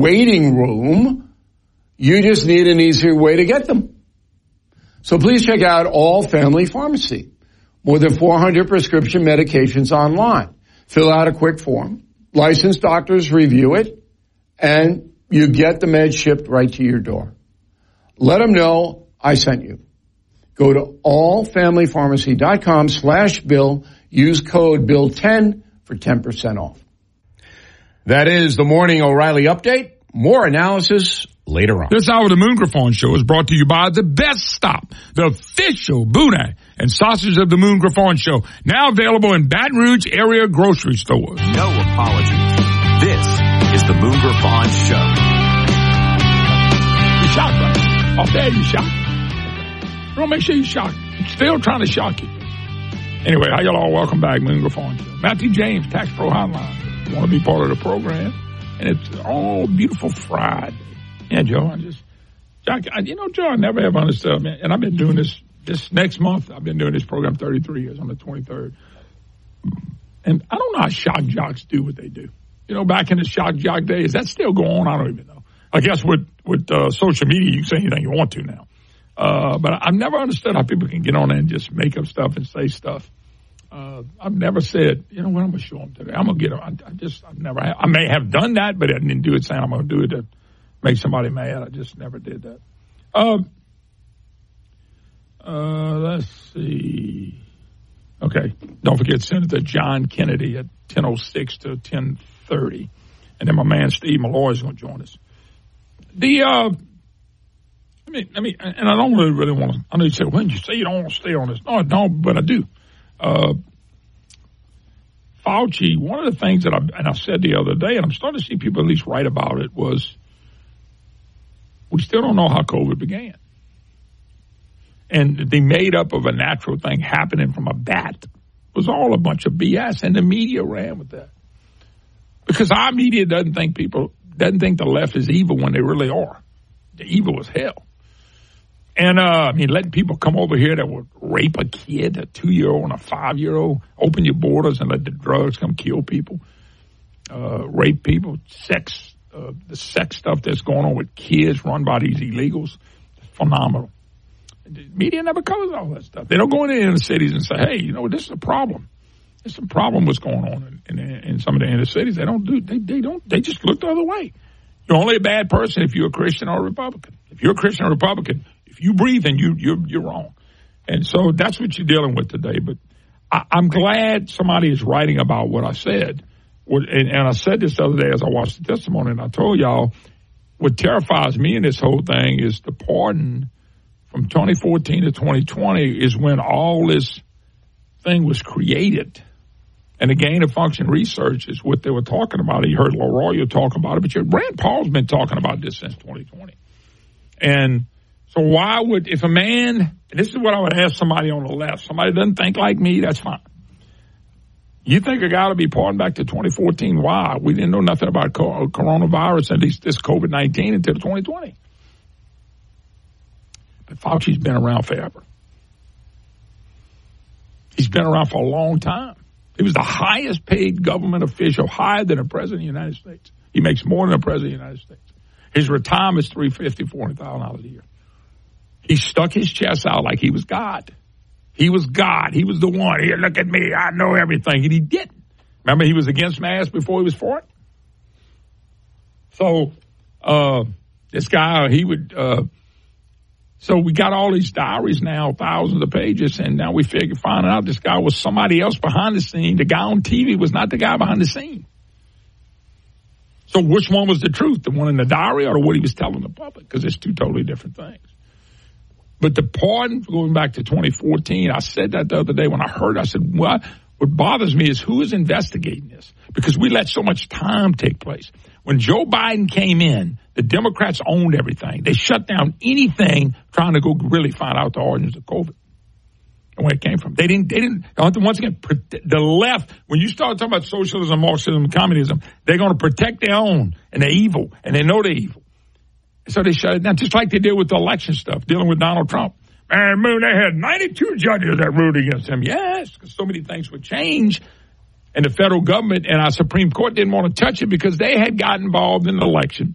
waiting room. You just need an easier way to get them. So please check out All Family Pharmacy. More than 400 prescription medications online. Fill out a quick form. Licensed doctors review it, and you get the meds shipped right to your door. Let them know I sent you. Go to allfamilypharmacy.com/Bill. Use code BILL10 for 10% off. That is the Morning O'Reilly Update. More analysis later on. This hour of the Moon Griffon Show is brought to you by The Best Stop, the official Boudin and sausage of the Moon Griffon Show. Now available in Baton Rouge area grocery stores. No apologies. This is the Moon Griffon Show. You shocked, right? Off there, you shocked. Don't make sure you shocked. I'm still trying to shock you. Anyway, how y'all all? Welcome back, Moon Griffon Show. Matthew James, Tax Pro Hotline. Want to be part of the program? And it's all beautiful Friday. Yeah, Joe, Joe, I never have understood, man. And I've been doing this next month. I've been doing this program 33 years. I'm the 23rd. And I don't know how shock jocks do what they do. You know, back in the shock jock days, that's still going on. I don't even know. I guess with social media, you can say anything you want to now. But I've never understood how people can get on there and just make up stuff and say stuff. I've never said, you know what, I'm going to show them today. I'm going to get them. I may have done that, but I didn't do it saying I'm going to do it to make somebody mad. I just never did that. Let's see. Okay. Don't forget Senator John Kennedy at 10:06 to 10:30. And then my man Steve Malloy is going to join us. And I don't really want to, I know you say, when you say you don't want to stay on this. No, I don't, but I do. Fauci, one of the things that I said the other day, and I'm starting to see people at least write about it, was we still don't know how COVID began. And to be made up of a natural thing happening from a bat was all a bunch of BS, and the media ran with that. Because our media doesn't think the left is evil when they really are. The evil is hell. And, letting people come over here that would rape a kid, a 2-year-old and a 5-year-old, open your borders and let the drugs come kill people, rape people, the sex stuff that's going on with kids run by these illegals, phenomenal. The media never covers all that stuff. They don't go into the cities and say, hey, this is a problem. There's a problem what's going on in some of the inner cities. They just look the other way. You're only a bad person if you're a Christian or a Republican. If you're a Christian or a Republican, if you breathe, then you're wrong. And so that's what you're dealing with today. But I'm glad somebody is writing about what I said. And I said this the other day as I watched the testimony, and I told y'all what terrifies me in this whole thing is the pardon from 2014 to 2020 is when all this thing was created. And the gain of function research is what they were talking about. You heard LaRoya talk about it, but Rand Paul's been talking about this since 2020. And so why would, if a man, and this is what I would ask somebody on the left, somebody doesn't think like me, that's fine. You think a guy to be pardoned back to 2014? Why? We didn't know nothing about coronavirus, at least this COVID-19, until 2020. But Fauci's been around forever. He's been around for a long time. He was the highest paid government official, higher than a president of the United States. He makes more than a president of the United States. His retirement is $350,000, $400,000 a year. He stuck his chest out like he was God. He was God. He was the one. Here, look at me. I know everything. And he didn't. Remember, he was against masks before he was for it? So, this guy, so we got all these diaries now, thousands of pages, and now we finding out this guy was somebody else behind the scene. The guy on TV was not the guy behind the scene. So which one was the truth? The one in the diary or what he was telling the public? Because it's two totally different things. But the pardon, going back to 2014, I said that the other day when I heard it, I said, what bothers me is who is investigating this? Because we let so much time take place. When Joe Biden came in, the Democrats owned everything. They shut down anything trying to go really find out the origins of COVID and where it came from. They didn't, once again, the left, when you start talking about socialism, Marxism, and communism, they're going to protect their own, and they're evil, and they know they're evil. So they shut it down, just like they did with the election stuff, dealing with Donald Trump. Man, they had 92 judges that ruled against him. Yes, because so many things would change. And the federal government and our Supreme Court didn't want to touch it because they had got involved in the election.